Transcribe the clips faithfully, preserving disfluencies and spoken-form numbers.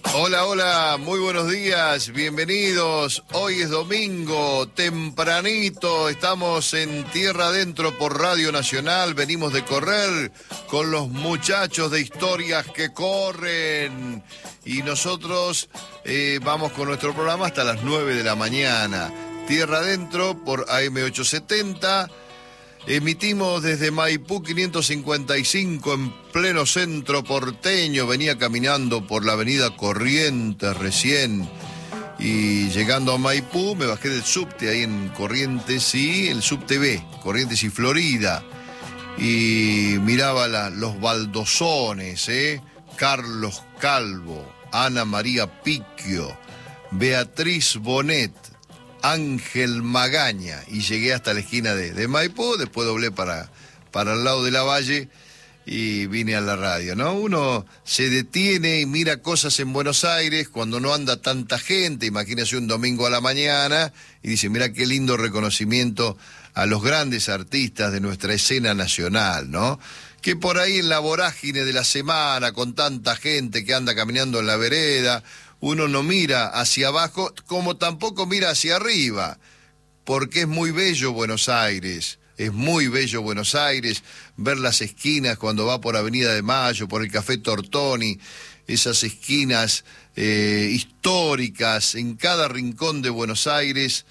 Hola, hola, muy buenos días, bienvenidos. Hoy es domingo, tempranito, estamos en Tierra Adentro por Radio Nacional. Venimos de correr con los muchachos de Historias que Corren. Y nosotros eh, vamos con nuestro programa hasta las nueve de la mañana. Tierra Adentro por A M ochocientos setenta. Emitimos desde Maipú quinientos cincuenta y cinco en pleno centro porteño. Venía caminando por la avenida Corrientes recién y llegando a Maipú me bajé del subte ahí en Corrientes y el subte B, Corrientes y Florida, y miraba la, los baldosones, ¿eh? Carlos Calvo, Ana María Picchio, Beatriz Bonet, Ángel Magaña, y llegué hasta la esquina de, de Maipú, después doblé para, para el lado de la Valle y vine a la radio, ¿no? Uno se detiene y mira cosas en Buenos Aires cuando no anda tanta gente, imagínese un domingo a la mañana, y dice, mira qué lindo reconocimiento a los grandes artistas de nuestra escena nacional, ¿no? Que por ahí en la vorágine de la semana, con tanta gente que anda caminando en la vereda, uno no mira hacia abajo, como tampoco mira hacia arriba, porque es muy bello Buenos Aires, es muy bello Buenos Aires, ver las esquinas cuando va por Avenida de Mayo, por el Café Tortoni, esas esquinas eh, históricas, en cada rincón de Buenos Aires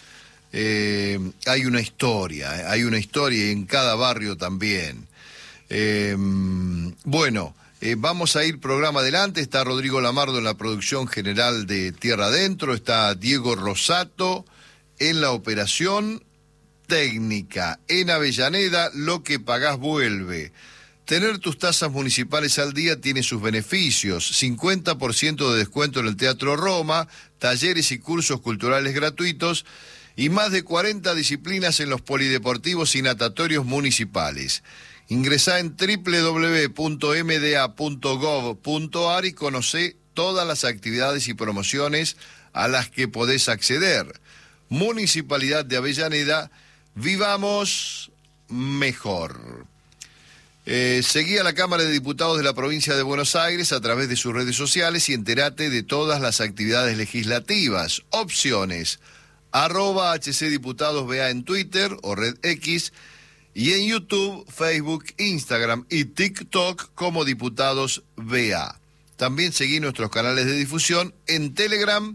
eh, hay una historia, hay una historia y en cada barrio también. Eh, bueno... Eh, vamos a ir programa adelante. Está Rodrigo Lamardo en la producción general de Tierra Adentro, está Diego Rosato en la operación técnica. En Avellaneda, lo que pagás vuelve. Tener tus tasas municipales al día tiene sus beneficios. cincuenta por ciento de descuento en el Teatro Roma, talleres y cursos culturales gratuitos y más de cuarenta disciplinas en los polideportivos y natatorios municipales. Ingresá en doble u doble u doble u punto m d a punto gov punto a r y conocé todas las actividades y promociones a las que podés acceder. Municipalidad de Avellaneda, vivamos mejor. Eh, seguí a la Cámara de Diputados de la Provincia de Buenos Aires a través de sus redes sociales y entérate de todas las actividades legislativas. Opciones, arroba hcdiputadosba en Twitter o Red X, y en YouTube, Facebook, Instagram y TikTok como Diputados B A. También seguí nuestros canales de difusión en Telegram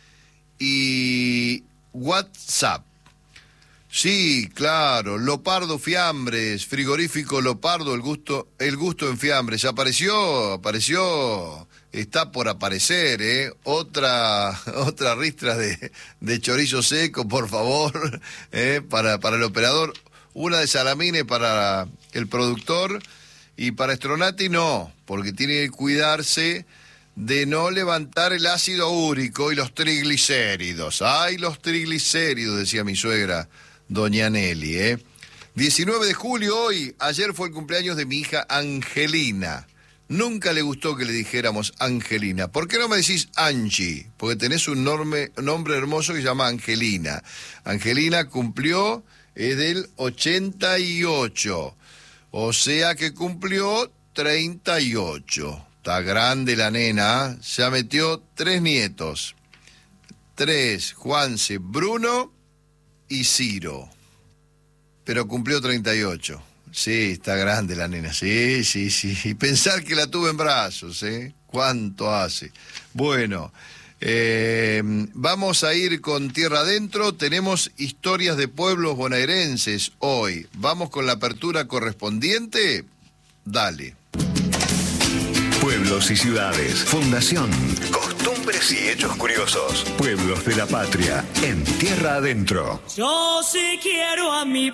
y WhatsApp. Sí, claro, Lopardo Fiambres, frigorífico Lopardo, el gusto, el gusto en fiambres. Apareció, apareció, está por aparecer, ¿eh? Otra, otra ristra de, de chorizo seco, por favor, ¿eh? para, para el operador. Una de salamines para el productor y para Stronati no, porque tiene que cuidarse de no levantar el ácido úrico y los triglicéridos. ¡Ay, los triglicéridos!, decía mi suegra, doña Nelly, ¿eh? diecinueve de julio hoy, ayer fue el cumpleaños de mi hija Angelina. Nunca le gustó que le dijéramos Angelina. ¿Por qué no me decís Angie? Porque tenés un nombre, nombre hermoso que se llama Angelina. Angelina cumplió... es del ochenta y ocho, o sea que cumplió treinta y ocho. Está grande la nena, ya metió tres nietos. Tres, Juanse, Bruno y Ciro. Pero cumplió treinta y ocho. Sí, está grande la nena, sí, sí, sí. Y pensar que la tuve en brazos, ¿eh? ¿Cuánto hace? Bueno... Eh, vamos a ir con Tierra Adentro. Tenemos historias de pueblos bonaerenses hoy. Vamos con la apertura correspondiente. Dale. Pueblos y ciudades. Fundación. Costumbres y hechos curiosos. Pueblos de la patria. En Tierra Adentro. Yo sí quiero a mi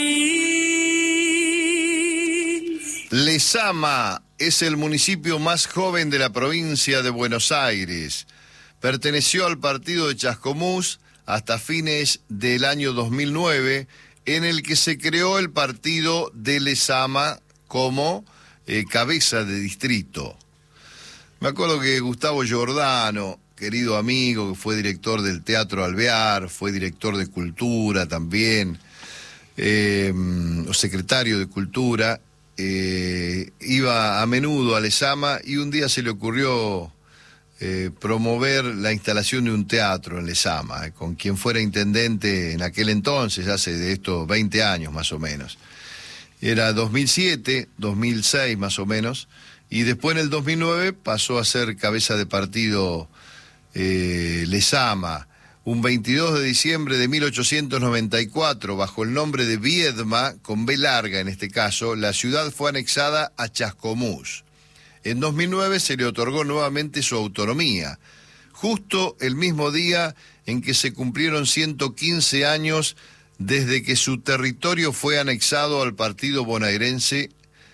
país. Lezama es el municipio más joven de la provincia de Buenos Aires. Perteneció al partido de Chascomús hasta fines del año dos mil nueve, en el que se creó el partido de Lezama como eh, cabeza de distrito. Me acuerdo que Gustavo Giordano, querido amigo, que fue director del Teatro Alvear, fue director de Cultura también, eh, o secretario de Cultura, eh, iba a menudo a Lezama y un día se le ocurrió... eh, promover la instalación de un teatro en Lezama, eh, con quien fuera intendente en aquel entonces, hace de estos veinte años más o menos. Era dos mil siete, dos mil seis más o menos, y después en el dos mil nueve pasó a ser cabeza de partido eh, Lezama. Un veintidós de diciembre de mil ochocientos noventa y cuatro, bajo el nombre de Viedma, con B larga en este caso, la ciudad fue anexada a Chascomús. En dos mil nueve se le otorgó nuevamente su autonomía, justo el mismo día en que se cumplieron ciento quince años desde que su territorio fue anexado al partido bonaerense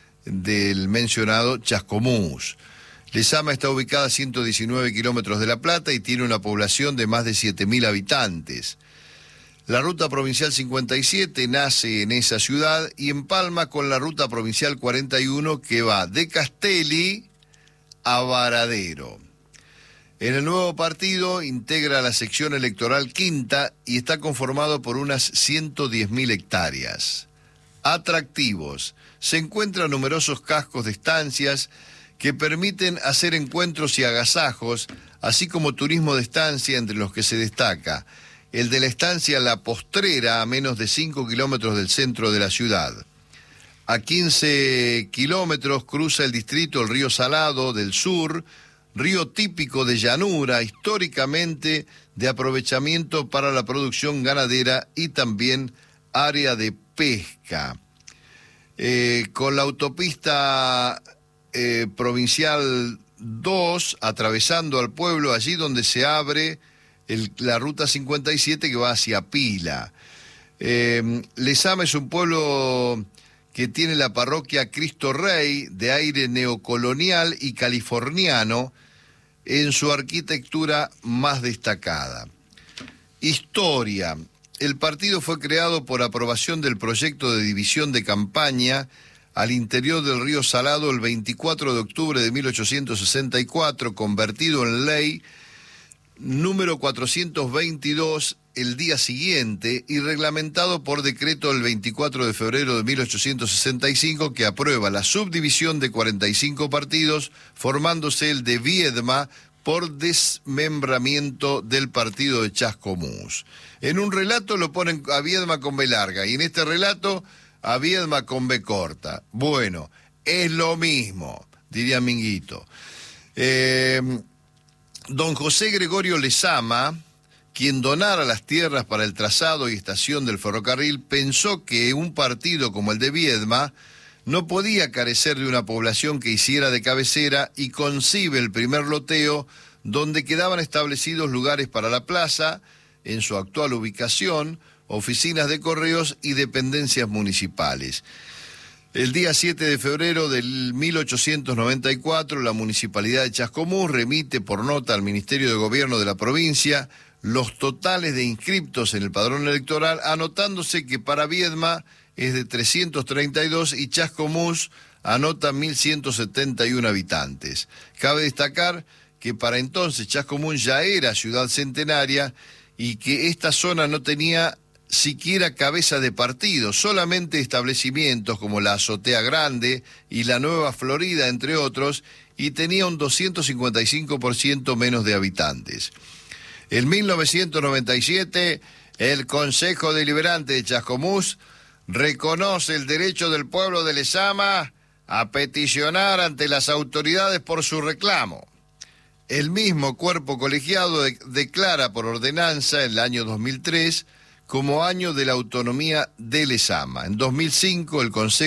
del mencionado Chascomús. Lezama está ubicada a ciento diecinueve kilómetros de La Plata y tiene una población de más de siete mil habitantes. La Ruta Provincial cincuenta y siete nace en esa ciudad y empalma con la Ruta Provincial cuarenta y uno que va de Castelli a Varadero. En el nuevo partido integra la sección electoral quinta y está conformado por unas ciento diez mil hectáreas. Atractivos. Se encuentran numerosos cascos de estancias que permiten hacer encuentros y agasajos, así como turismo de estancia, entre los que se destaca el de la estancia La Postrera, a menos de cinco kilómetros del centro de la ciudad. A quince kilómetros cruza el distrito el río Salado del Sur, río típico de llanura, históricamente de aprovechamiento para la producción ganadera y también área de pesca. Eh, con la autopista Eh, provincial dos, atravesando al pueblo, allí donde se abre el, la ruta cincuenta y siete que va hacia Pila. Eh, Lezama es un pueblo que tiene la parroquia Cristo Rey, de aire neocolonial y californiano, en su arquitectura más destacada. Historia. El partido fue creado por aprobación del proyecto de división de campaña al interior del río Salado el veinticuatro de octubre de mil ochocientos sesenta y cuatro, convertido en ley número cuatrocientos veintidós el día siguiente y reglamentado por decreto el veinticuatro de febrero de mil ochocientos sesenta y cinco, que aprueba la subdivisión de cuarenta y cinco partidos, formándose el de Viedma por desmembramiento del partido de Chascomús. En un relato lo ponen a Viedma con B larga y en este relato a Viedma con B corta. Bueno, es lo mismo, diría Minguito. Eh, don José Gregorio Lezama, quien donara las tierras para el trazado y estación del ferrocarril, pensó que un partido como el de Viedma no podía carecer de una población que hiciera de cabecera y concibe el primer loteo donde quedaban establecidos lugares para la plaza, en su actual ubicación, oficinas de correos y dependencias municipales. El día siete de febrero del mil ochocientos noventa y cuatro, la Municipalidad de Chascomús remite por nota al Ministerio de Gobierno de la provincia los totales de inscriptos en el padrón electoral, anotándose que para Viedma es de trescientos treinta y dos y Chascomús anota mil ciento setenta y uno habitantes. Cabe destacar que para entonces Chascomús ya era ciudad centenaria y que esta zona no tenía siquiera cabeza de partido, solamente establecimientos como la Azotea Grande y la Nueva Florida, entre otros, y tenía un doscientos cincuenta y cinco por ciento menos de habitantes. En mil novecientos noventa y siete, el Consejo Deliberante de Chascomús reconoce el derecho del pueblo de Lezama a peticionar ante las autoridades por su reclamo. El mismo cuerpo colegiado de- declara por ordenanza el año dos mil tres como año de la autonomía de Lezama. En dos mil cinco, el Consejo